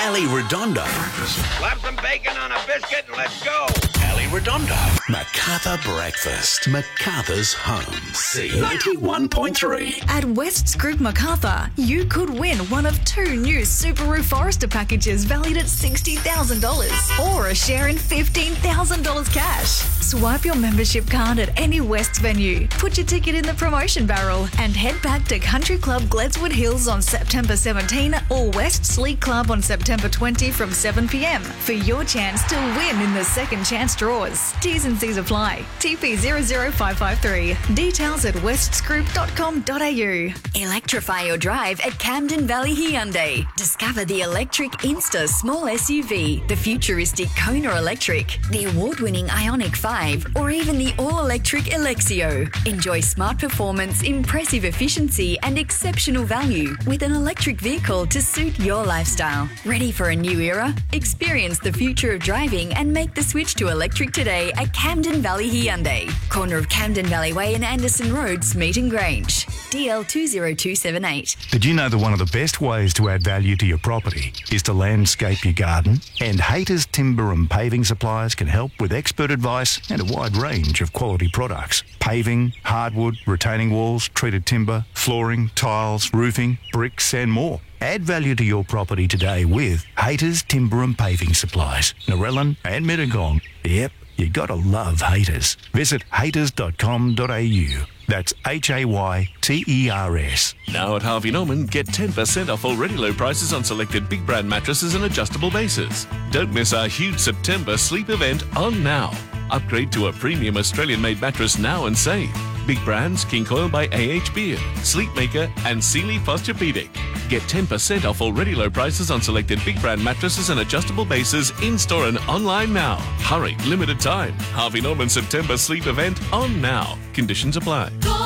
Ali Redondo. Slap some bacon on a biscuit and let's go. Ali Redondo. Macarthur Breakfast. Macarthur's home. C91.3. At West's Group Macarthur, you could win one of 2 new Subaru Forester packages valued at $60,000 or a share in $15,000 cash. Swipe your membership card at any West's venue, put your ticket in the promotion barrel and head back to Country Club Gledswood Hills on September 17 or West Sleek Club on September 20 from 7 p.m. for your chance to win in the second chance draws. T's and C's apply. TP 00553. Details at westsgroup.com.au. Electrify your drive at Camden Valley Hyundai. Discover the electric Insta small SUV, the futuristic Kona Electric, the award-winning Ioniq 5, or even the all-electric Alexio. Enjoy smart performance, impressive efficiency, and exceptional value with an electric vehicle to suit your lifestyle. Ready for a new era? Experience the future of driving and make the switch to electric today at Camden Valley Hyundai. Corner of Camden Valley Way and Anderson Road, Smeaton Grange. DL 20278. Did you know that one of the best ways to add value to your property is to landscape your garden? And Hayter's Timber and Paving Supplies can help with expert advice and a wide range of quality products. Paving, hardwood, retaining walls, treated timber, flooring, tiles, roofing, bricks and more. Add value to your property today with Hayter's Timber and Paving Supplies, Narellan and Mittagong. Yep, you gotta love Hayters. Visit hayters.com.au. That's HAYTERS. Now at Harvey Norman, get 10% off already low prices on selected big brand mattresses and adjustable bases. Don't miss our huge September sleep event on now. Upgrade to a premium Australian-made mattress now and save. Big brands, King Coil by AH Beard, Sleepmaker and Sealy Posturepedic. Get 10% off already low prices on selected big brand mattresses and adjustable bases in-store and online now. Hurry, limited time. Harvey Norman September sleep event on now. Conditions apply.